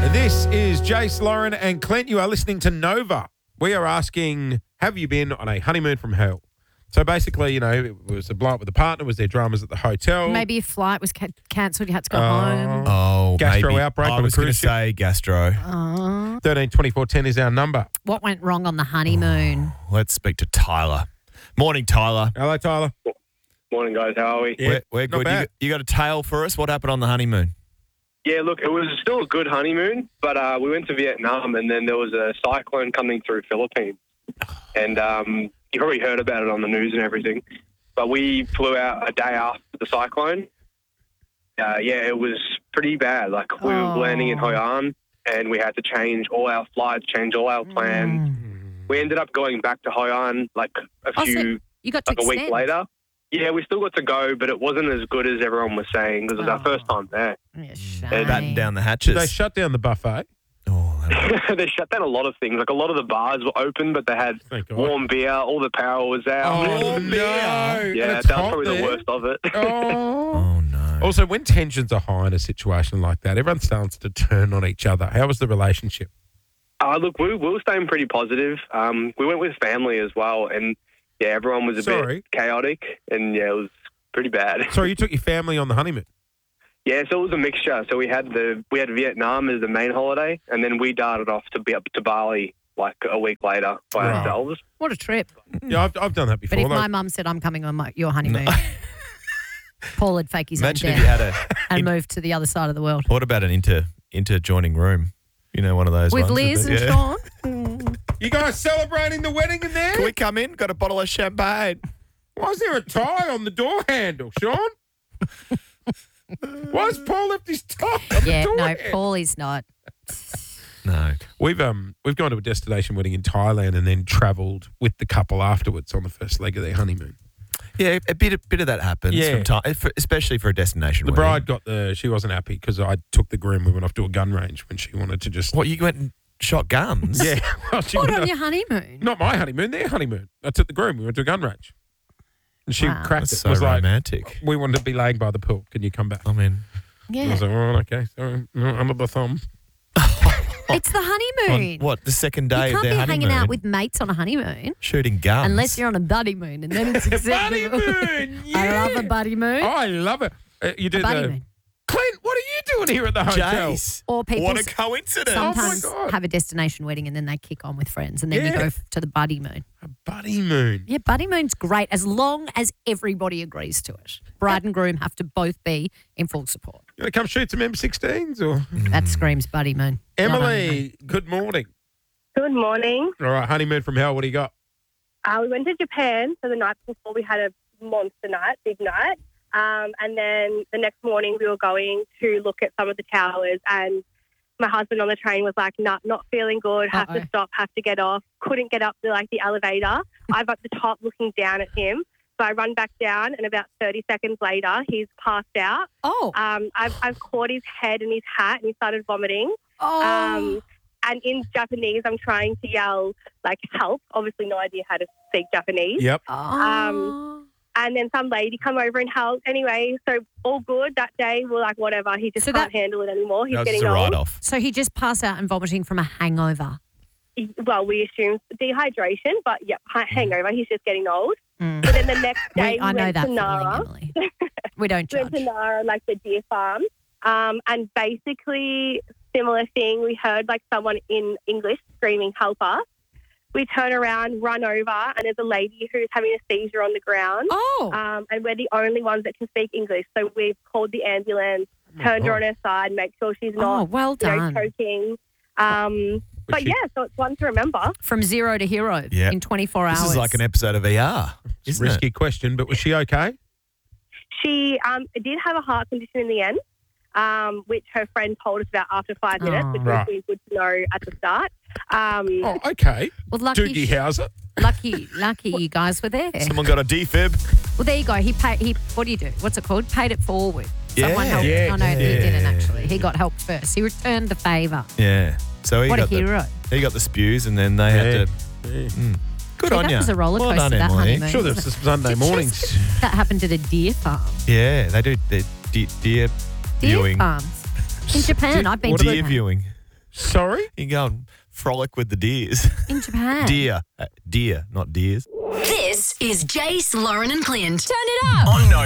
This is Jace, Lauren and Clint. You are listening to Nova. We are asking, have you been on a honeymoon from hell? So basically, you know, it was a blow up with a partner. Was there dramas at the hotel? Maybe your flight was cancelled. You had to go home. Oh, Gastro maybe. outbreak I on a was going to cruise ship. say gastro. 13 24 10 is our number. What went wrong on the honeymoon? Let's speak to Tyler. Morning, Tyler. Hello, Tyler. Morning, guys. How are we? Yeah, We're not good. bad. You got a tale for us? What happened on the honeymoon? Yeah, look, it was still a good honeymoon, but we went to Vietnam, and then there was a cyclone coming through Philippines. And you probably heard about it on the news and everything. But we flew out a day after the cyclone. Yeah, it was pretty bad. Like, we were landing in Hoi An, and we had to change all our flights, change all our plans. We ended up going back to Hoi An like So you got to a week extend. later. Yeah, we still got to go, but it wasn't as good as everyone was saying because it was our first time there. Yeah, shame. Batten down the hatches. They shut down the buffet. They shut down a lot of things. Like, a lot of the bars were open, but they had Thank God. warm beer. All the power was out. Oh, no. Yeah, And that it's was hot probably there. the worst of it. Oh. Oh, no. Also, when tensions are high in a situation like that, everyone starts to turn on each other. How was the relationship? Look, we were staying pretty positive. We went with family as well, and yeah, everyone was a bit chaotic, and yeah, it was pretty bad. Sorry, you took your family on the honeymoon? Yeah, so it was a mixture. So we had Vietnam as the main holiday, and then we darted off to Bali like a week later by ourselves. What a trip. Yeah, I've done that before. But if my mum said, I'm coming on your honeymoon, Paul would fake his Imagine own if you death had a... and move to the other side of the world. What about an interjoining room? You know, one of those With ones. Liz and Yeah. Sean. You guys celebrating the wedding in there? Can we come in? Got a bottle of champagne. Why is there a tie on the door handle, Sean? Why has Paul left his tie on the Yeah, door no, handle? Paul is not. No. We've gone to a destination wedding in Thailand and then travelled with the couple afterwards on the first leg of their honeymoon. Yeah, a bit of that happens from time, especially for a destination The wedding. bride she wasn't happy because I took the groom. We went off to a gun range when she wanted to just. What, you went and shot guns? Yeah. Well, she What, wanted on to- your honeymoon? Not my honeymoon, their honeymoon. I took the groom. We went to a gun range. And she Wow. cracked That's it. so Was like, romantic. we wanted to be laying by the pool. Can you come back? I mean, I Yeah. was like, oh, okay. Sorry. Under the thumb. It's the on honeymoon. what, the second day You of can't their be honeymoon? hanging out with mates on a honeymoon shooting guns. unless you're on a buddy moon, and then it's acceptable. Honeymoon! I Yeah. love a buddy moon. Oh, I love it. You a did buddy the moon. Clint, what are you doing here at the hotel? Jace. Or people What a coincidence. sometimes Oh, my God. have a destination wedding and then they kick on with friends, and then you Yeah. go to the buddy moon. A buddy moon. Yeah, buddy moon's great as long as everybody agrees to it. Bride and groom have to both be in full support. You want to come shoot some M16s? Or That screams buddy moon. not honeymoon. Emily, good morning. Good morning. All right, honeymoon from hell. What do you got? We went to Japan. So the night before we had a monster night, big night. And then the next morning we were going to look at some of the towers, and my husband on the train was like, not feeling good, have to stop, have to get off. Couldn't get up to the elevator. I'm at the top looking down at him. So I run back down, and about 30 seconds later, he's passed out. Oh. I've caught his head and his hat, and he started vomiting. Oh. And in Japanese, I'm trying to yell, like, help. Obviously, no idea how to speak Japanese. Yep. Oh. And then some lady come over and help. Anyway, so all good that day. We're like, whatever. He just So can't handle it anymore. He's That was getting a old. write-off. So he just passed out and vomiting from a hangover. Well, we assume dehydration, but yep, hangover. He's just getting old. Mm. But then the next day, I we know went that to feeling, Nara. Emily. We don't Went judge. to Nara, like the deer farm. And basically, similar thing. We heard like someone in English screaming, help us. We turn around, run over, and there's a lady who's having a seizure on the ground. Oh. And we're the only ones that can speak English. So we've called the ambulance, turned her on her side, make sure she's Oh, not well done. choking. But she- yeah, so it's one to remember. From zero to hero Yeah. in 24 hours. This is like an episode of ER, It's a isn't risky question, but was she okay? She did have a heart condition in the end, which her friend told us about after 5 minutes, Oh. which Right. was good to know at the start. Oh, okay. well, lucky, Doogie Howser. lucky you guys were there. it? Someone got a defib. Well, there you go. He what do you do? What's it called? Paid it forward. Someone Yeah. helped. Yeah. Oh, no, he Yeah. didn't actually. He got help first. He returned the favour. Yeah. So he What a got hero. he got the spews, and then they had to. Good Yeah, on that you. was a roller well coaster, done, that Emily. honeymoon. Sure, there's some Sunday mornings. That happened at a deer farm. Yeah, they do the deer Deer viewing. farms in Japan. I've been to Deer Japan. viewing. Sorry? You can go and frolic with the deers. In Japan. Deer, not deers. This is Jace, Lauren and Clint. Turn it up. On Nova.